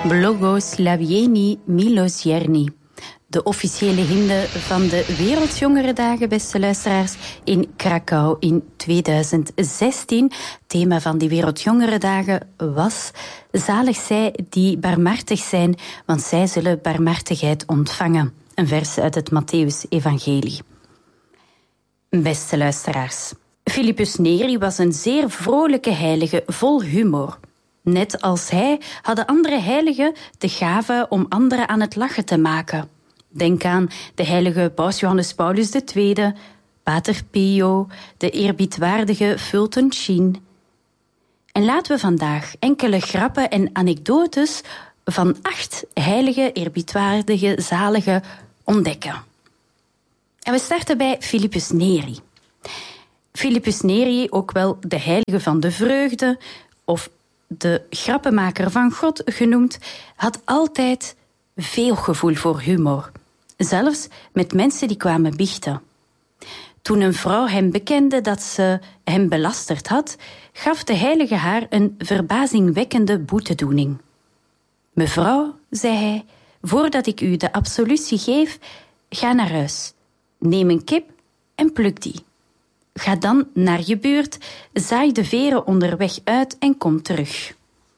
Blagoslavieni Milosierny. De officiële hymne van de Wereldjongerendagen, beste luisteraars, in Krakau in 2016. Thema van die Wereldjongerendagen was: zalig zij die barmhartig zijn, want zij zullen barmhartigheid ontvangen. Een vers uit het Mattheüs-evangelie. Beste luisteraars, Philippus Neri was een zeer vrolijke heilige, vol humor. Net als hij hadden andere heiligen de gave om anderen aan het lachen te maken. Denk aan de heilige Paus Johannes Paulus II, Pater Pio, de eerbiedwaardige Fulton Sheen. En laten we vandaag enkele grappen en anekdotes van 8 heilige, eerbiedwaardige, zalige ontdekken. En we starten bij Philippus Neri. Philippus Neri, ook wel de heilige van de vreugde of de grappenmaker van God genoemd, had altijd veel gevoel voor humor. Zelfs met mensen die kwamen biechten. Toen een vrouw hem bekende dat ze hem belasterd had, gaf de heilige haar een verbazingwekkende boetedoening. Mevrouw, zei hij, voordat ik u de absolutie geef, ga naar huis. Neem een kip en pluk die. Ga dan naar je buurt, zaai de veren onderweg uit en kom terug.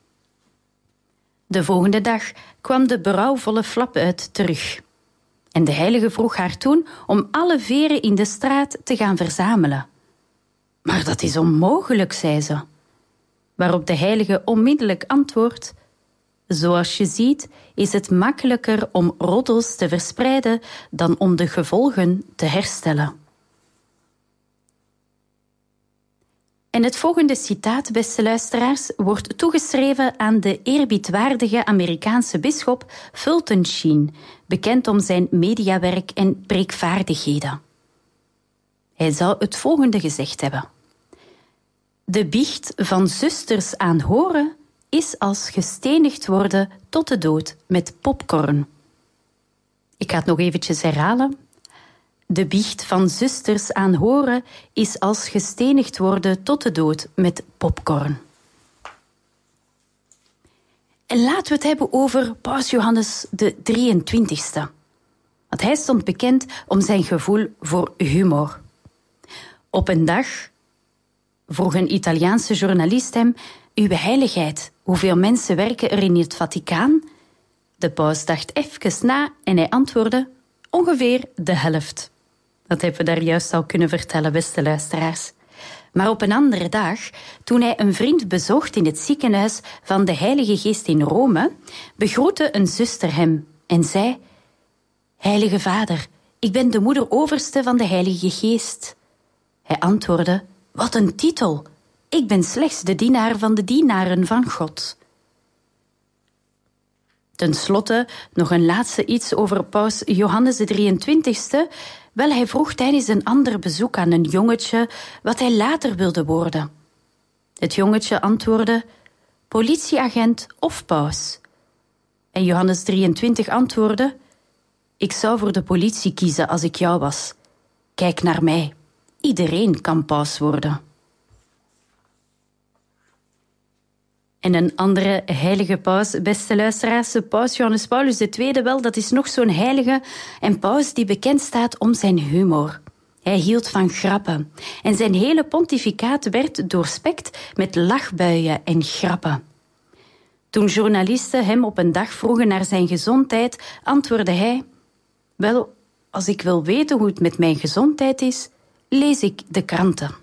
De volgende dag kwam de berouwvolle Flapuit terug. En de heilige vroeg haar toen om alle veren in de straat te gaan verzamelen. Maar dat is onmogelijk, zei ze. Waarop de heilige onmiddellijk antwoordt: zoals je ziet is het makkelijker om roddels te verspreiden dan om de gevolgen te herstellen. En het volgende citaat, beste luisteraars, wordt toegeschreven aan de eerbiedwaardige Amerikaanse bisschop Fulton Sheen, bekend om zijn mediawerk en preekvaardigheden. Hij zou het volgende gezegd hebben: de biecht van zusters aan horen is als gestenigd worden tot de dood met popcorn. Ik ga het nog eventjes herhalen. De biecht van zusters aan horen is als gestenigd worden tot de dood met popcorn. En laten we het hebben over Paus Johannes de 23e. Want hij stond bekend om zijn gevoel voor humor. Op een dag vroeg een Italiaanse journalist hem: uw heiligheid, hoeveel mensen werken er in het Vaticaan? De paus dacht even na en hij antwoordde: ongeveer de helft. Dat hebben we daar juist al kunnen vertellen, beste luisteraars. Maar op een andere dag, toen hij een vriend bezocht in het ziekenhuis van de Heilige Geest in Rome, begroette een zuster hem en zei: Heilige Vader, ik ben de moeder-overste van de Heilige Geest. Hij antwoordde: wat een titel! Ik ben slechts de dienaar van de dienaren van God. Ten slotte nog een laatste iets over Paus Johannes de 23e. Wel, hij vroeg tijdens een ander bezoek aan een jongetje wat hij later wilde worden. Het jongetje antwoordde: politieagent of paus. En Johannes 23 antwoordde: ik zou voor de politie kiezen als ik jou was. Kijk naar mij. Iedereen kan paus worden. En een andere heilige paus, beste luisteraars, de paus Johannes Paulus II, wel, dat is nog zo'n heilige en paus die bekend staat om zijn humor. Hij hield van grappen en zijn hele pontificaat werd doorspekt met lachbuien en grappen. Toen journalisten hem op een dag vroegen naar zijn gezondheid, antwoordde hij: wel, als ik wil weten hoe het met mijn gezondheid is, lees ik de kranten.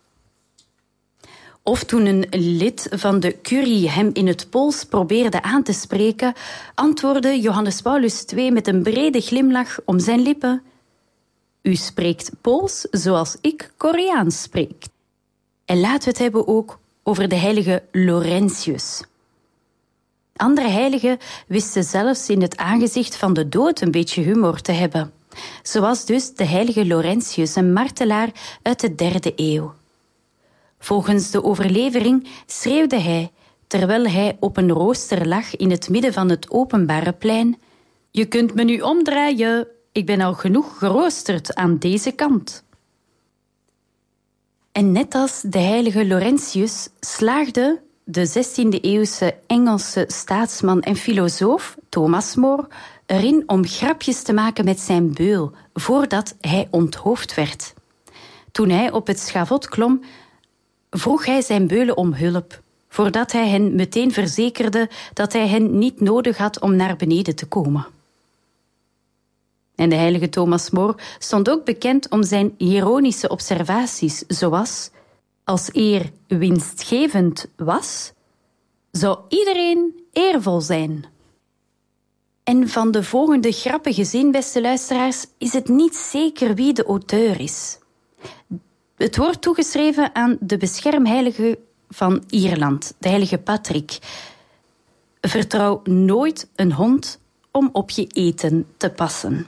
Of toen een lid van de curie hem in het Pools probeerde aan te spreken, antwoordde Johannes Paulus II met een brede glimlach om zijn lippen: u spreekt Pools zoals ik Koreaans spreek. En laten we het hebben ook over de heilige Laurentius. Andere heiligen wisten zelfs in het aangezicht van de dood een beetje humor te hebben. Zoals dus de heilige Laurentius, een martelaar uit de 3e eeuw. Volgens de overlevering schreeuwde hij, terwijl hij op een rooster lag in het midden van het openbare plein: je kunt me nu omdraaien, ik ben al genoeg geroosterd aan deze kant. En net als de heilige Laurentius slaagde de 16e-eeuwse Engelse staatsman en filosoof Thomas More erin om grapjes te maken met zijn beul voordat hij onthoofd werd. Toen hij op het schavot klom, vroeg hij zijn beulen om hulp, voordat hij hen meteen verzekerde dat hij hen niet nodig had om naar beneden te komen. En de heilige Thomas More stond ook bekend om zijn ironische observaties, zoals: als eer winstgevend was, zou iedereen eervol zijn. En van de volgende grappige zin, beste luisteraars, is het niet zeker wie de auteur is. Het wordt toegeschreven aan de beschermheilige van Ierland, de heilige Patrick. Vertrouw nooit een hond om op je eten te passen.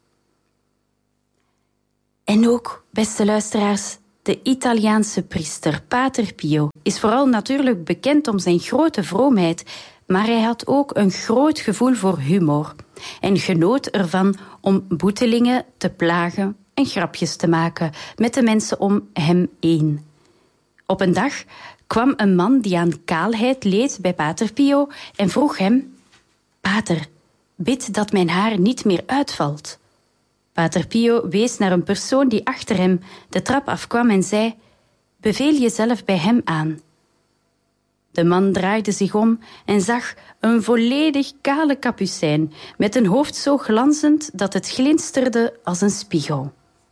En ook, beste luisteraars, de Italiaanse priester Pater Pio is vooral natuurlijk bekend om zijn grote vroomheid, maar hij had ook een groot gevoel voor humor en genoot ervan om boetelingen te plagen en grapjes te maken met de mensen om hem heen. Op een dag kwam een man die aan kaalheid leed bij Pater Pio en vroeg hem: Pater, bid dat mijn haar niet meer uitvalt. Pater Pio wees naar een persoon die achter hem de trap afkwam en zei: beveel jezelf bij hem aan. De man draaide zich om en zag een volledig kale kapucijn met een hoofd zo glanzend dat het glinsterde als een spiegel.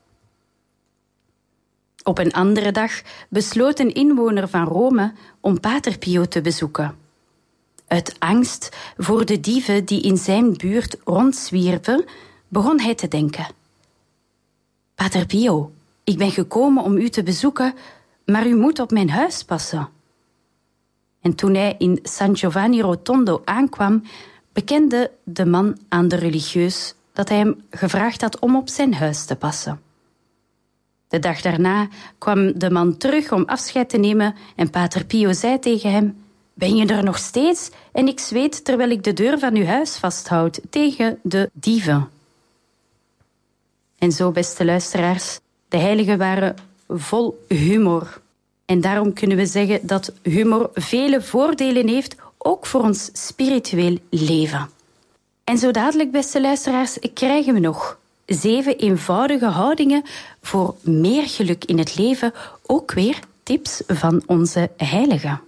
Op een andere dag besloot een inwoner van Rome om Pater Pio te bezoeken. Uit angst voor de dieven die in zijn buurt rondzwierven, begon hij te denken: Pater Pio, ik ben gekomen om u te bezoeken, maar u moet op mijn huis passen. En toen hij in San Giovanni Rotondo aankwam, bekende de man aan de religieus dat hij hem gevraagd had om op zijn huis te passen. De dag daarna kwam de man terug om afscheid te nemen en Pater Pio zei tegen hem: ben je er nog steeds? En ik zweet terwijl ik de deur van uw huis vasthoud tegen de dieven. En zo, beste luisteraars, de heiligen waren vol humor. En daarom kunnen we zeggen dat humor vele voordelen heeft, ook voor ons spiritueel leven. En zo dadelijk, beste luisteraars, krijgen we nog 7 eenvoudige houdingen voor meer geluk in het leven. Ook weer tips van onze heiligen.